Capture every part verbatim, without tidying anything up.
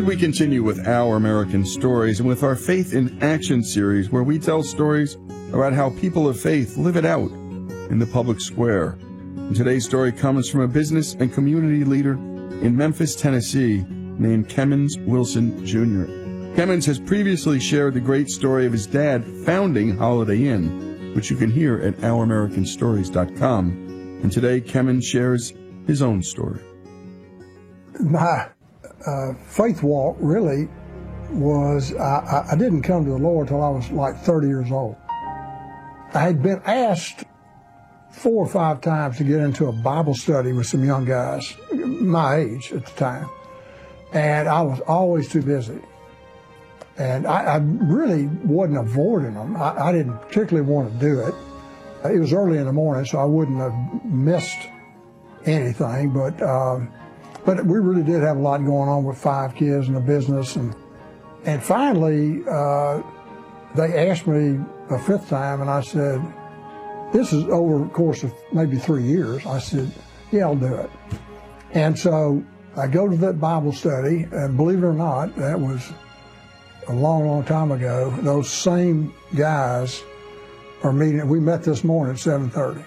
And we continue with Our American Stories and with our Faith in Action series, where we tell stories about how people of faith live it out in the public square. And today's story comes from a business and community leader in Memphis, Tennessee, named Kemmons Wilson Junior Kemmons has previously shared the great story of his dad founding Holiday Inn, which you can hear at our american stories dot com. And today, Kemmons shares his own story. My uh, faith walk really was, I, I didn't come to the Lord till I was like thirty years old. I had been asked four or five times to get into a Bible study with some young guys, my age at the time, and I was always too busy. And I, I really wasn't avoiding them. I, I didn't particularly want to do it. It was early in the morning, so I wouldn't have missed anything, but um, but we really did have a lot going on with five kids and the business. And, and finally, uh, they asked me a fifth time, and I said, this is over the course of maybe three years. I said, yeah, I'll do it. And so I go to that Bible study, and believe it or not, that was a long, long time ago. Those same guys are meeting. We met this morning at seven thirty.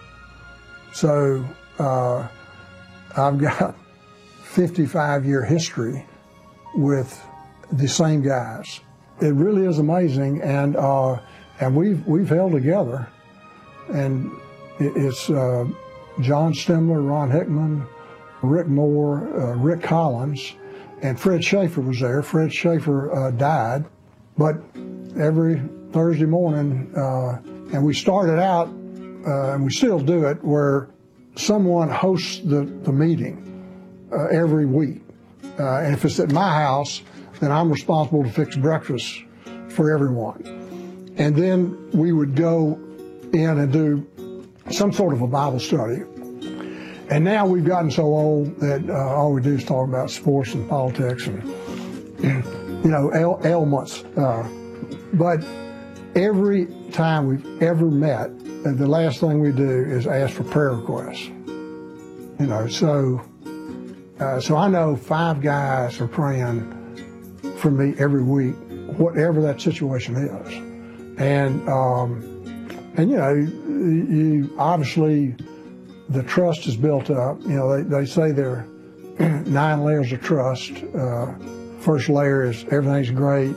So uh, I've got fifty-five year history with the same guys. It really is amazing, and uh, and we've we've held together. And it's uh, John Stemler, Ron Hickman, Rick Moore, uh, Rick Collins, and Fred Schaefer was there. Fred Schaefer uh, died, but every Thursday morning, uh, and we started out, uh, and we still do it, where someone hosts the, the meeting uh, every week. Uh, and if it's at my house, then I'm responsible to fix breakfast for everyone. And then we would go in and do some sort of a Bible study. And now we've gotten so old that uh, all we do is talk about sports and politics and, you know, ail ailments. Uh, but every time we've ever met, uh, the last thing we do is ask for prayer requests. You know, so uh, so I know five guys are praying for me every week, whatever that situation is. And um, and you know, you obviously, the trust is built up. You know, they, they say there are nine layers of trust. Uh, first layer is everything's great,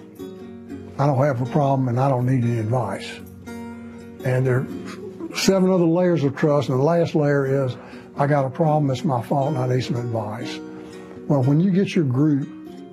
I don't have a problem, and I don't need any advice. And there are seven other layers of trust, and the last layer is, I got a problem, it's my fault, and I need some advice. Well, when you get your group